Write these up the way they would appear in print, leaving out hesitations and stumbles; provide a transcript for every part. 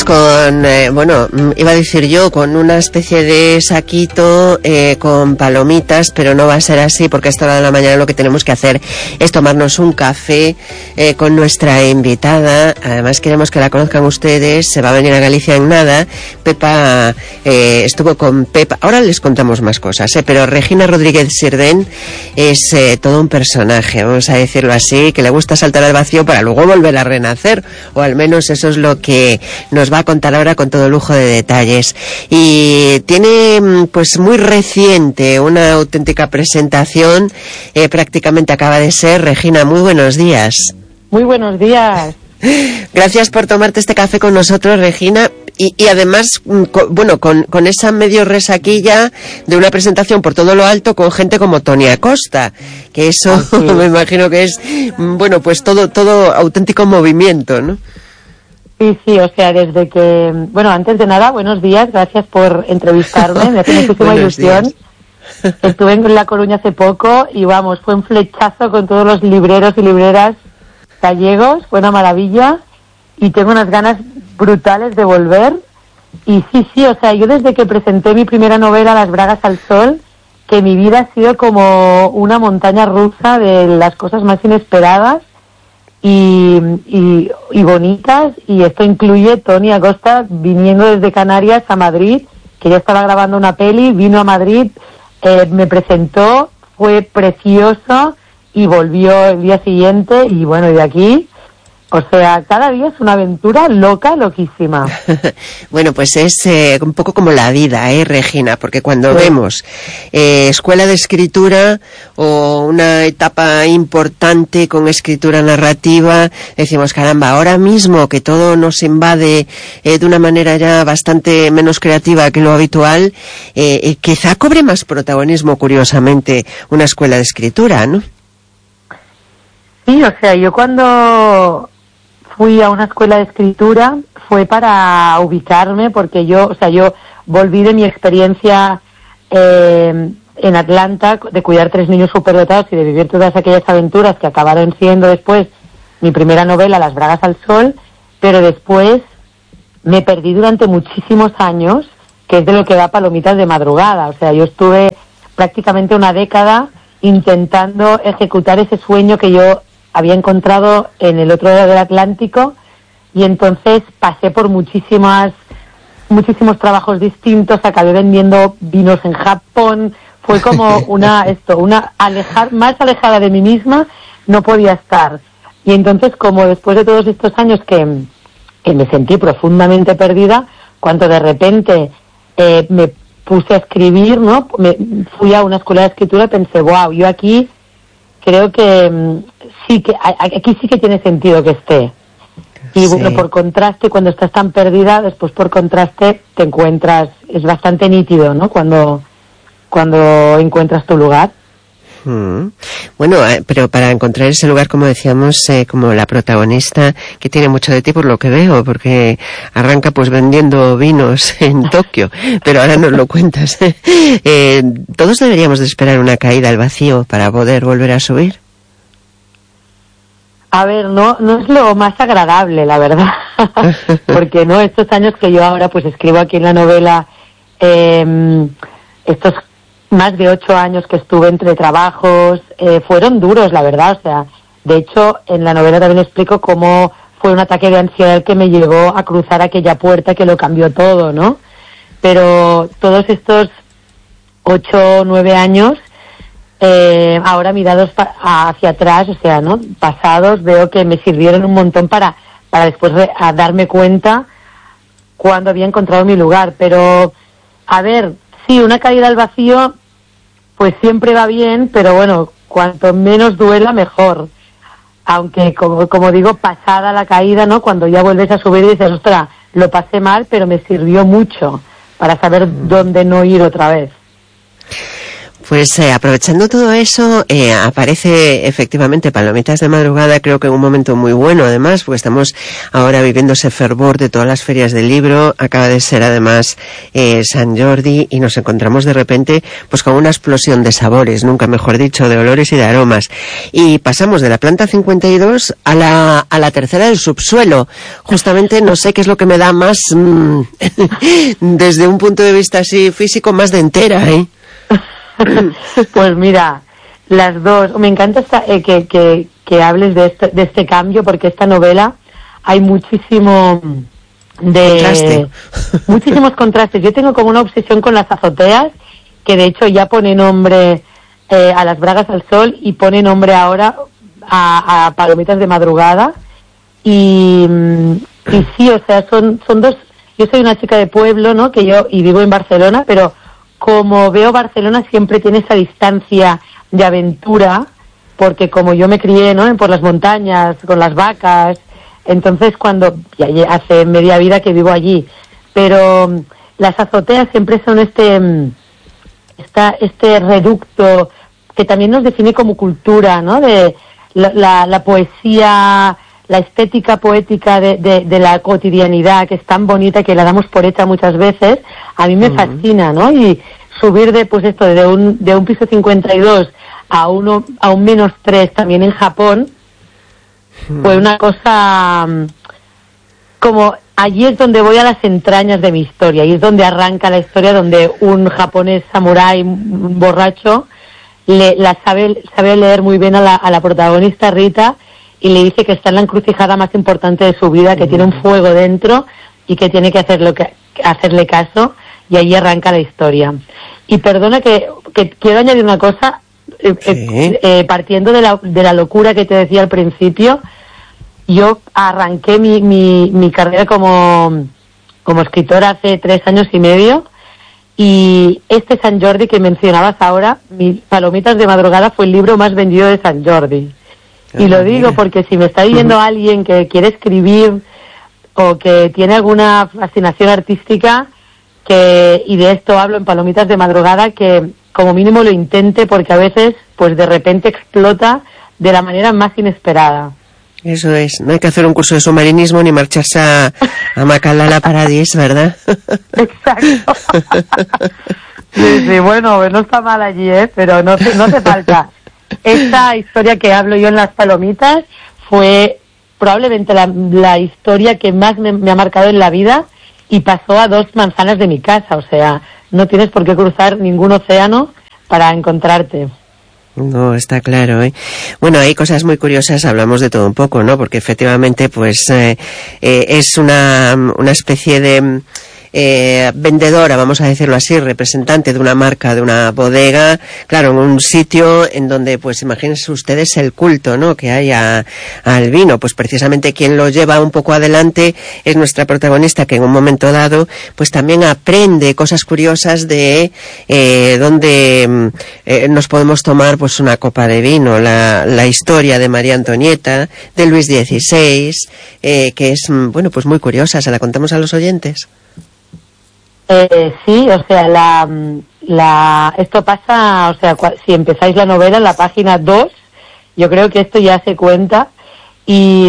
Con, iba a decir yo, con una especie de saquito con palomitas, pero no va a ser así porque a esta hora de la mañana lo que tenemos que hacer es tomarnos un café con nuestra invitada. Además queremos que la conozcan ustedes, se va a venir a Galicia en nada. Pepa, estuvo con Pepa, ahora les contamos más cosas, pero Regina Rodríguez Sirden es todo un personaje, vamos a decirlo así, que le gusta saltar al vacío para luego volver a renacer, o al menos eso es lo que nos va a contar ahora con todo lujo de detalles. Y tiene pues muy reciente una auténtica presentación, prácticamente acaba de ser. Regina, muy buenos días. Muy buenos días. Gracias por tomarte este café con nosotros, Regina. Y además, con esa medio resaquilla de una presentación por todo lo alto con gente como Tony Acosta, que eso me imagino que es, pues todo auténtico movimiento, ¿no? Sí, o sea, desde que... Bueno, antes de nada, buenos días, gracias por entrevistarme, me hace muchísima ilusión. Estuve en La Coruña hace poco y fue un flechazo con todos los libreros y libreras gallegos, fue una maravilla y tengo unas ganas brutales de volver. Y sí, o sea, yo desde que presenté mi primera novela, Las Bragas al Sol, que mi vida ha sido como una montaña rusa de las cosas más inesperadas y bonitas, y esto incluye Tony Acosta viniendo desde Canarias a Madrid, que ya estaba grabando una peli, vino a Madrid, me presentó, fue precioso y volvió el día siguiente y de aquí, o sea, cada día es una aventura loquísima. Bueno, pues es un poco como la vida, Regina, porque cuando vemos escuela de escritura o una etapa importante con escritura narrativa, decimos, caramba, ahora mismo que todo nos invade de una manera ya bastante menos creativa que lo habitual, quizá cobre más protagonismo, curiosamente, una escuela de escritura, ¿no? Sí, o sea, yo cuando fui a una escuela de escritura fue para ubicarme, porque yo volví de mi experiencia en Atlanta, de cuidar 3 niños superdotados y de vivir todas aquellas aventuras que acabaron siendo después mi primera novela, Las Bragas al Sol, pero después me perdí durante muchísimos años, que es de lo que da palomitas de madrugada. O sea, yo estuve prácticamente una década intentando ejecutar ese sueño que yo había encontrado en el otro lado del Atlántico, y entonces pasé por muchísimos trabajos distintos, acabé vendiendo vinos en Japón, fue como más alejada de mí misma no podía estar. Y entonces, como después de todos estos años que me sentí profundamente perdida, cuando de repente me puse a escribir, ¿no? Fui a una escuela de escritura y pensé, wow, yo aquí creo que aquí sí que tiene sentido que esté. Y por contraste, cuando estás tan perdida, después por contraste te encuentras, es bastante nítido, ¿no? Cuando encuentras tu lugar. Pero para encontrar ese lugar, como decíamos, como la protagonista, que tiene mucho de ti por lo que veo, porque arranca pues vendiendo vinos en Tokio, pero ahora nos lo cuentas. Todos deberíamos de esperar una caída al vacío para poder volver a subir. A ver, no es lo más agradable, la verdad, porque estos años que yo ahora pues escribo aquí en la novela, estos más de 8 años que estuve entre trabajos, fueron duros, la verdad. O sea, de hecho, en la novela también explico cómo fue un ataque de ansiedad el que me llevó a cruzar aquella puerta que lo cambió todo, ¿no? Pero todos estos 8 o 9 años, ahora mirados hacia atrás, o sea, ¿no? Pasados, veo que me sirvieron un montón para después a darme cuenta cuando había encontrado mi lugar. Pero, a ver, sí, una caída al vacío pues siempre va bien, pero cuanto menos duela, mejor. Aunque, como digo, pasada la caída, ¿no? Cuando ya vuelves a subir y dices, ostras, lo pasé mal, pero me sirvió mucho para saber dónde no ir otra vez. Pues aprovechando todo eso, aparece efectivamente Palomitas de Madrugada, creo que en un momento muy bueno además, porque estamos ahora viviendo ese fervor de todas las ferias del libro, acaba de ser además San Jordi, y nos encontramos de repente pues con una explosión de sabores, nunca mejor dicho, de olores y de aromas. Y pasamos de la planta 52 a la tercera del subsuelo. Justamente no sé qué es lo que me da más, desde un punto de vista así físico, más de entera, ¿eh? Pues mira, las dos. Me encanta que hables de este cambio, porque esta novela hay muchísimos contrastes. Yo tengo como una obsesión con las azoteas, que de hecho ya pone nombre a las bragas al sol y pone nombre ahora a Palomitas de Madrugada. Y sí, o sea, son dos. Yo soy una chica de pueblo, ¿no? Y vivo en Barcelona, pero como veo Barcelona siempre tiene esa distancia de aventura, porque como yo me crié, ¿no?, por las montañas, con las vacas, entonces ya hace media vida que vivo allí, pero las azoteas siempre son este reducto que también nos define como cultura, ¿no?, de la poesía, la estética poética de la cotidianidad, que es tan bonita, que la damos por hecha muchas veces. A mí me fascina, ¿no? Y subir de un piso 52 a un -3 también en Japón, fue una cosa como, allí es donde voy a las entrañas de mi historia, y es donde arranca la historia, donde un japonés samurái borracho sabe leer muy bien a la protagonista Rita, y le dice que está en la encrucijada más importante de su vida, que tiene un fuego dentro y que tiene que hacerle caso, y ahí arranca la historia. Y perdona que quiero añadir una cosa, partiendo de la locura que te decía al principio. Yo arranqué mi carrera como escritora hace 3 años y medio, y este San Jordi que mencionabas ahora, Palomitas de Madrugada, fue el libro más vendido de San Jordi. Y lo digo porque si me está viendo alguien que quiere escribir o que tiene alguna fascinación artística, y de esto hablo en Palomitas de Madrugada, que como mínimo lo intente, porque a veces pues de repente explota de la manera más inesperada. Eso es, no hay que hacer un curso de submarinismo ni marcharse a Macalala Paradis, ¿verdad? Exacto. Sí, bueno, no está mal allí, pero no hace falta. Esta historia que hablo yo en Las Palomitas fue probablemente la historia que más me ha marcado en la vida, y pasó a 2 manzanas de mi casa, o sea, no tienes por qué cruzar ningún océano para encontrarte. No, está claro, ¿eh? Bueno, hay cosas muy curiosas, hablamos de todo un poco, ¿no? Porque efectivamente, pues, es una especie de vendedora, vamos a decirlo así, representante de una marca, de una bodega, claro, en un sitio en donde, pues, imagínense ustedes el culto, ¿no?, que hay al vino. Pues precisamente quien lo lleva un poco adelante es nuestra protagonista, que en un momento dado, pues también aprende cosas curiosas de donde nos podemos tomar, pues, una copa de vino, la historia de María Antonieta, de Luis XVI, que es, bueno, pues muy curiosa. ¿Se la contamos a los oyentes? Sí, o sea, esto pasa, o sea, si empezáis la novela en la página 2, yo creo que esto ya se cuenta, y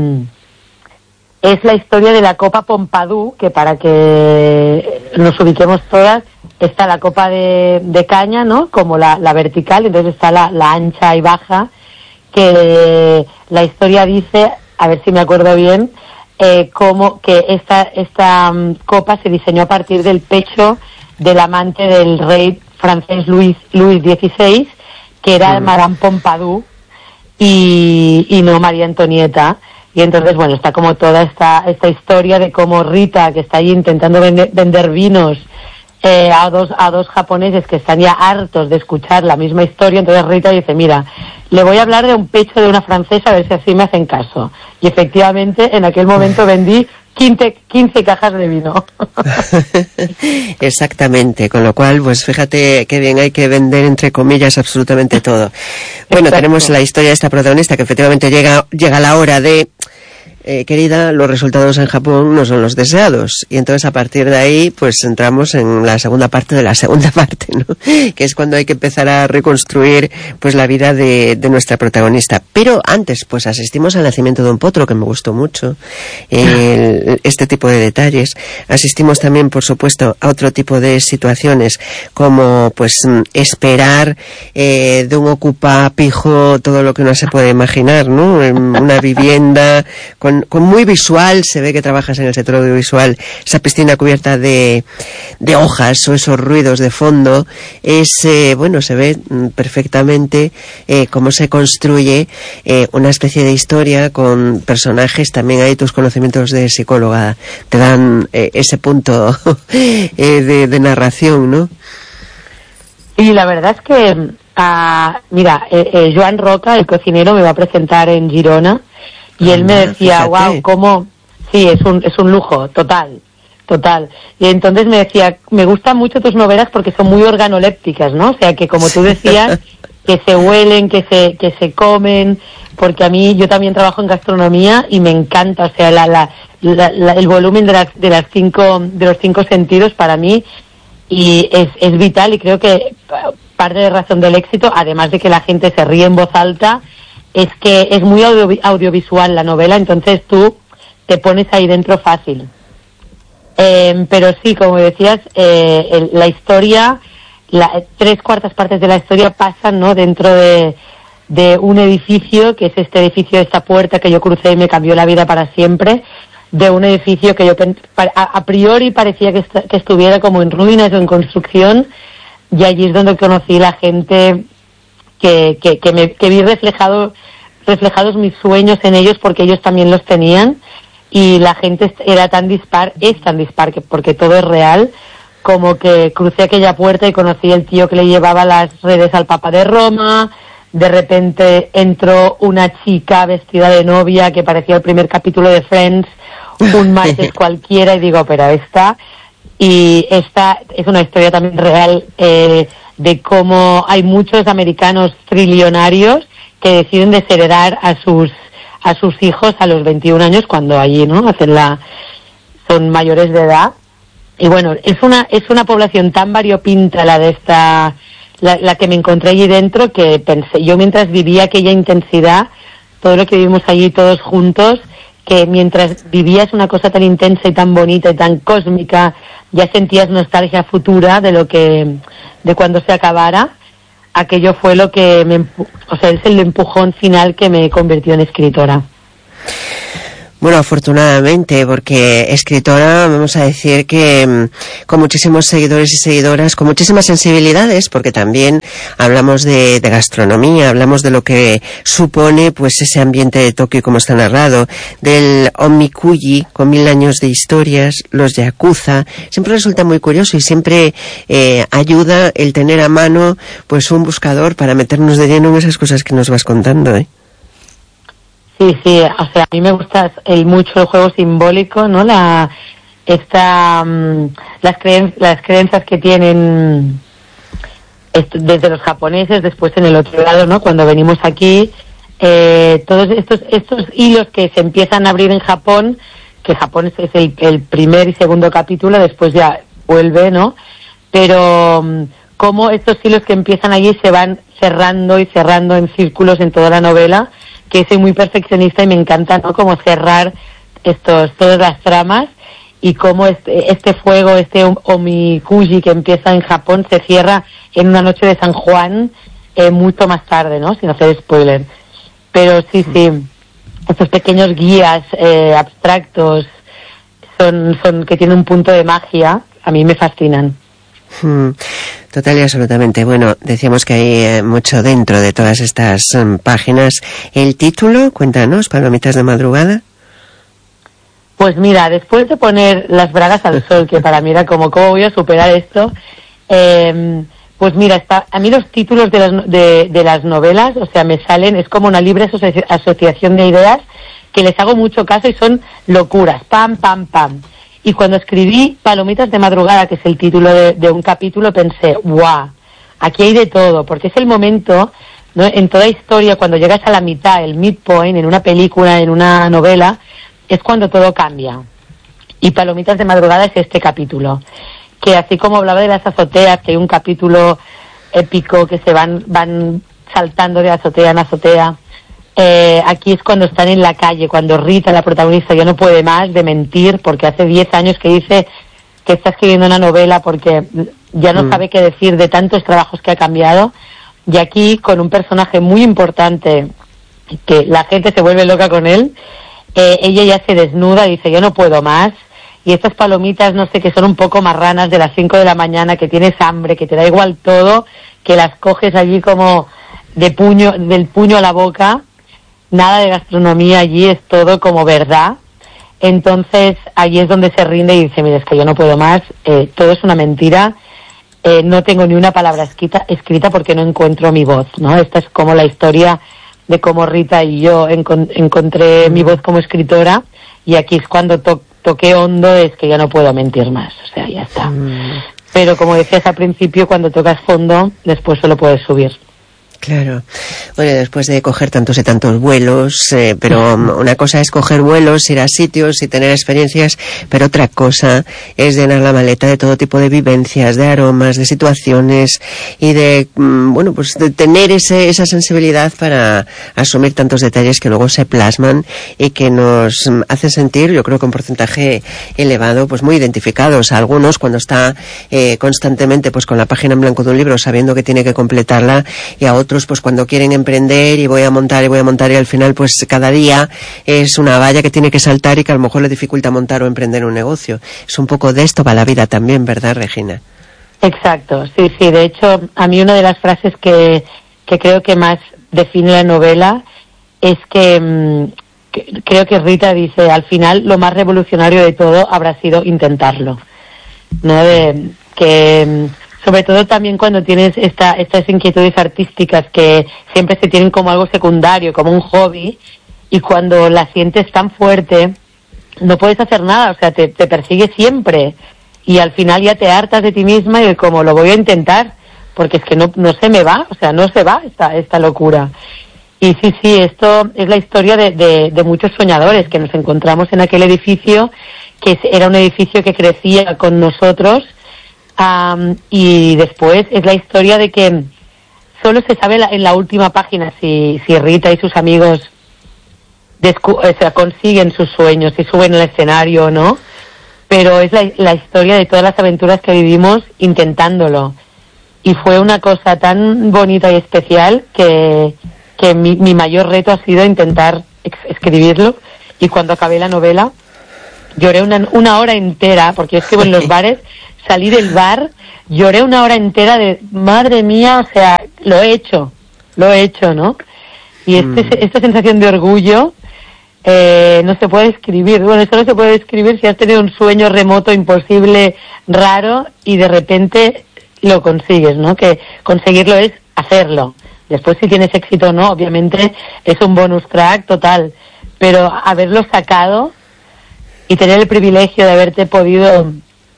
es la historia de la Copa Pompidou, que para que nos ubiquemos todas, está la copa de caña, ¿no?, como la vertical, entonces está la ancha y baja, que la historia dice, a ver si me acuerdo bien, como que esta copa se diseñó a partir del pecho del amante del rey francés Luis XVI, que era Madame Pompadour, y no María Antonieta. Y entonces, bueno, está como toda esta historia de cómo Rita, que está allí intentando vender vinos a dos japoneses que están ya hartos de escuchar la misma historia, entonces Rita dice, mira, le voy a hablar de un pecho de una francesa, a ver si así me hacen caso. Y efectivamente, en aquel momento vendí 15 cajas de vino. Exactamente, con lo cual, pues fíjate qué bien hay que vender, entre comillas, absolutamente todo. Bueno, Exacto. Tenemos la historia de esta protagonista, que efectivamente llega la hora de querida, los resultados en Japón no son los deseados. Y entonces a partir de ahí, pues entramos en la segunda parte de la segunda parte, ¿no? Que es cuando hay que empezar a reconstruir, pues, la vida de nuestra protagonista. Pero antes, pues, asistimos al nacimiento de un potro, que me gustó mucho, este tipo de detalles. Asistimos también, por supuesto, a otro tipo de situaciones, como, pues, esperar de un ocupapijo todo lo que uno se puede imaginar, ¿no? En una vivienda con muy visual, se ve que trabajas en el sector audiovisual, esa piscina cubierta de hojas o esos ruidos de fondo, bueno, se ve perfectamente cómo se construye una especie de historia con personajes. También hay tus conocimientos de psicóloga, te dan ese punto de narración, ¿no? Y la verdad es que, mira, Joan Roca, el cocinero, me va a presentar en Girona, y él me decía, wow, cómo, sí, es un lujo, total. Y entonces me decía, me gustan mucho tus novelas porque son muy organolépticas, ¿no? O sea, que como tú decías, que se huelen, que se comen, porque a mí, yo también trabajo en gastronomía y me encanta, o sea, el volumen de los 5 sentidos para mí, y es vital, y creo que parte de razón del éxito, además de que la gente se ríe en voz alta, es que es muy audiovisual la novela, entonces tú te pones ahí dentro fácil. Pero sí, como decías, la historia, 3/4 partes de la historia pasan, ¿no?, dentro de un edificio, que es este edificio, esta puerta que yo crucé y me cambió la vida para siempre, de un edificio que yo a priori parecía que estuviera como en ruinas o en construcción, y allí es donde conocí la gente que vi reflejados mis sueños en ellos, porque ellos también los tenían. Y la gente era tan dispar, porque todo es real, como que crucé aquella puerta y conocí el tío que le llevaba las redes al Papa de Roma. De repente entró una chica vestida de novia que parecía el primer capítulo de Friends, un martes cualquiera, y digo, pero esta es una historia también real, de cómo hay muchos americanos trillonarios que deciden desheredar a sus hijos a los 21 años, cuando allí, ¿no?, son mayores de edad. Y bueno, es una población tan variopinta la que me encontré allí dentro, que pensé, yo mientras vivía aquella intensidad, todo lo que vivimos allí todos juntos, que mientras vivías una cosa tan intensa y tan bonita y tan cósmica, ya sentías nostalgia futura de cuando se acabara. Aquello fue lo que es el empujón final que me convirtió en escritora. Bueno, afortunadamente, porque escritora, vamos a decir que con muchísimos seguidores y seguidoras, con muchísimas sensibilidades, porque también hablamos de gastronomía, hablamos de lo que supone, pues, ese ambiente de Tokio, como está narrado, del Omikuji, con 1000 años de historias, los yakuza. Siempre resulta muy curioso y siempre ayuda el tener a mano, pues, un buscador para meternos de lleno en esas cosas que nos vas contando, ¿eh? Sí, o sea, a mí me gusta mucho el juego simbólico, ¿no? Las creencias que tienen desde los japoneses, después en el otro lado, ¿no?, cuando venimos aquí, todos estos hilos que se empiezan a abrir en Japón, que Japón es el primer y segundo capítulo, después ya vuelve, ¿no? Pero cómo estos hilos que empiezan allí se van cerrando y cerrando en círculos en toda la novela, que soy muy perfeccionista y me encanta, ¿no?, como cerrar todas las tramas, y cómo este fuego, este Omikuji que empieza en Japón, se cierra en una noche de San Juan, mucho más tarde, ¿no?, sin hacer spoiler. Pero sí, estos pequeños guías abstractos que tienen un punto de magia, a mí me fascinan. Total y absolutamente. Bueno, decíamos que hay mucho dentro de todas estas páginas. ¿El título? Cuéntanos, Palomitas de madrugada. Pues mira, después de poner las bragas al sol, que para mí era como, ¿cómo voy a superar esto? Pues mira, a mí los títulos de las novelas, o sea, me salen, es como una libre asociación de ideas, que les hago mucho caso y son locuras, pam, pam, pam. Y cuando escribí Palomitas de madrugada, que es el título de un capítulo, pensé, ¡guau! Aquí hay de todo, porque es el momento, ¿no?, en toda historia, cuando llegas a la mitad, el midpoint, en una película, en una novela, es cuando todo cambia. Y Palomitas de madrugada es este capítulo, que así como hablaba de las azoteas, que hay un capítulo épico que se van saltando de azotea en azotea, aquí es cuando están en la calle, cuando Rita, la protagonista, ya no puede más de mentir, porque hace 10 años que dice que está escribiendo una novela porque ya no sabe qué decir de tantos trabajos que ha cambiado, y aquí con un personaje muy importante que la gente se vuelve loca con él, ella ya se desnuda y dice yo no puedo más, y estas palomitas, no sé, que son un poco marranas de las 5 de la mañana, que tienes hambre, que te da igual todo, que las coges allí como del puño a la boca, nada de gastronomía allí, es todo como verdad. Entonces allí es donde se rinde y dice, mira, es que yo no puedo más, todo es una mentira, no tengo ni una palabra escrita porque no encuentro mi voz, ¿no? Esta es como la historia de cómo Rita y yo encontré mi voz como escritora, y aquí es cuando toqué hondo, es que ya no puedo mentir más, o sea, ya está. Pero como decías al principio, cuando tocas fondo, después solo puedes subir. Claro. Bueno, después de coger tantos y tantos vuelos, pero una cosa es coger vuelos, ir a sitios y tener experiencias, pero otra cosa es llenar la maleta de todo tipo de vivencias, de aromas, de situaciones y de, bueno, pues de tener esa sensibilidad para asumir tantos detalles que luego se plasman y que nos hacen sentir, yo creo que un porcentaje elevado, pues muy identificados. A algunos cuando está constantemente pues con la página en blanco de un libro sabiendo que tiene que completarla, y a otros pues cuando quieren emprender y voy a montar y al final pues cada día es una valla que tiene que saltar y que a lo mejor le dificulta montar o emprender un negocio. Es un poco de esto va la vida también, ¿verdad, Regina? Exacto, sí, de hecho a mí una de las frases que creo que más define la novela es que creo que Rita dice, al final lo más revolucionario de todo habrá sido intentarlo, ¿no? Sobre todo también cuando tienes estas inquietudes artísticas que siempre se tienen como algo secundario, como un hobby, y cuando la sientes tan fuerte, no puedes hacer nada, o sea, te persigue siempre, y al final ya te hartas de ti misma y como lo voy a intentar, porque es que no se me va, o sea, no se va esta locura. Y sí, esto es la historia de muchos soñadores que nos encontramos en aquel edificio, que era un edificio que crecía con nosotros. Y después es la historia de que solo se sabe en la última página si Rita y sus amigos consiguen sus sueños, si suben al escenario o no, pero es la historia de todas las aventuras que vivimos intentándolo, y fue una cosa tan bonita y especial que mi mayor reto ha sido intentar escribirlo, y cuando acabé la novela lloré una hora entera, porque yo escribo en los bares. Salí del bar, lloré una hora entera de, madre mía, o sea, lo he hecho, ¿no? Y esta sensación de orgullo no se puede escribir. Bueno, eso no se puede escribir si has tenido un sueño remoto, imposible, raro, y de repente lo consigues, ¿no? Que conseguirlo es hacerlo. Después, si tienes éxito o no, obviamente es un bonus track total. Pero haberlo sacado y tener el privilegio de haberte podido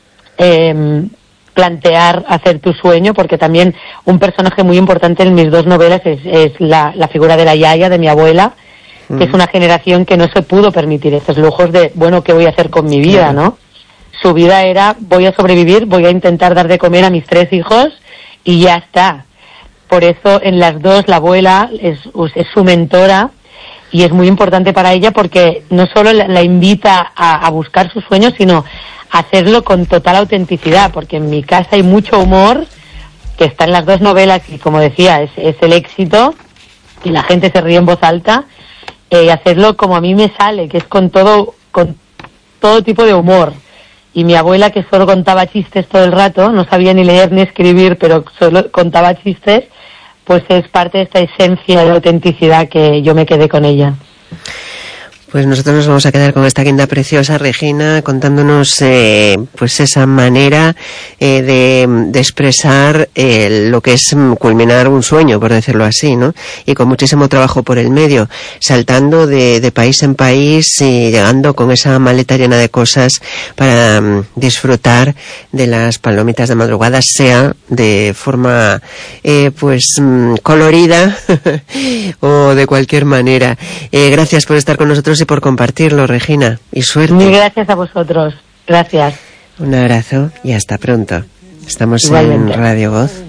plantear hacer tu sueño, porque también un personaje muy importante en mis dos novelas es la figura de la yaya, de mi abuela, que es una generación que no se pudo permitir estos lujos de, bueno, ¿qué voy a hacer con mi vida, no? Su vida era, voy a sobrevivir, voy a intentar dar de comer a mis 3 hijos y ya está. Por eso en las dos la abuela es su mentora, y es muy importante para ella porque no solo la invita a buscar sus sueños, sino hacerlo con total autenticidad, porque en mi casa hay mucho humor que está en las dos novelas y, como decía, es el éxito y la gente se ríe en voz alta, y hacerlo como a mí me sale, que es con todo tipo de humor. Y mi abuela, que solo contaba chistes todo el rato, no sabía ni leer ni escribir, pero solo contaba chistes, pues es parte de esta esencia de autenticidad que yo me quedé con ella. Pues nosotros nos vamos a quedar con esta guinda preciosa, Regina, contándonos pues esa manera de expresar lo que es culminar un sueño, por decirlo así, ¿no? Y con muchísimo trabajo por el medio, saltando de país en país y llegando con esa maleta llena de cosas para disfrutar de las palomitas de madrugada, sea de forma colorida o de cualquier manera. Gracias por estar con nosotros y por compartirlo, Regina. Y suerte. Mil gracias a vosotros. Gracias. Un abrazo y hasta pronto. Estamos Igualmente. en Radio Voz.